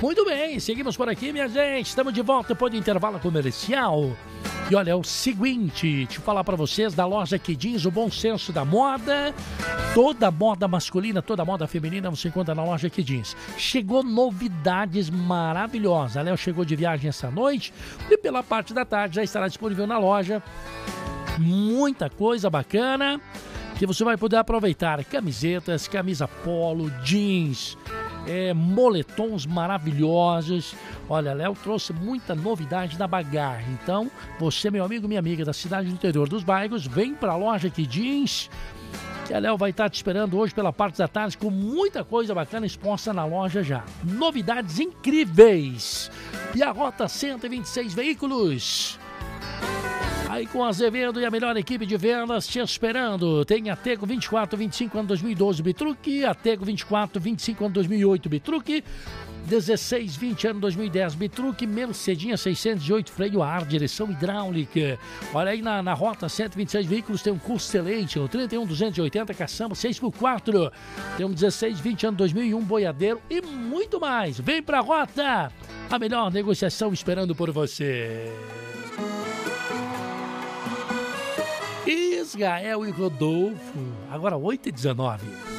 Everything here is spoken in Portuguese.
Muito bem, seguimos por aqui, minha gente. Estamos de volta depois do intervalo comercial. E olha, é o seguinte, deixa eu falar pra vocês da loja Que Jeans, o bom senso da moda. Toda moda masculina, toda moda feminina você encontra na loja Que Jeans. Chegou novidades maravilhosas. A Léo chegou de viagem essa noite e pela parte da tarde já estará disponível na loja. Muita coisa bacana que você vai poder aproveitar. Camisetas, camisa polo, jeans, moletons maravilhosos. Olha, Léo trouxe muita novidade da Bagar. Então, você, meu amigo, minha amiga da cidade do interior dos bairros, vem para a loja Que Jeans, que a Léo vai estar te esperando hoje pela parte da tarde com muita coisa bacana exposta na loja já. Novidades incríveis. E a Rota 126 Veículos, aí com Azevedo e a melhor equipe de vendas te esperando. Tem Atego 2425 ano 2012 Bitruque, Atego 2425 ano 2008 Bitruque, 1620 ano 2010 Bitruque, Mercedinha 608 freio a ar, direção hidráulica. Olha aí na Rota 126 Veículos tem um curso excelente, no 31280 caçamba 6x4, tem um 1620 ano 2001 boiadeiro e muito mais. Vem pra Rota, a melhor negociação esperando por você. Israel e Rodolfo, agora 8h19.